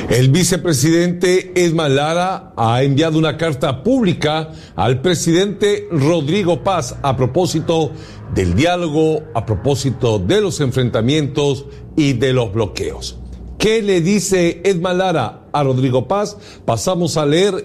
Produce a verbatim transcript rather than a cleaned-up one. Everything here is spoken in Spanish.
El vicepresidente Edmar Lara ha enviado una carta pública al presidente Rodrigo Paz a propósito del diálogo, a propósito de los enfrentamientos y de los bloqueos. ¿Qué le dice Edmar Lara a Rodrigo Paz? Pasamos a leer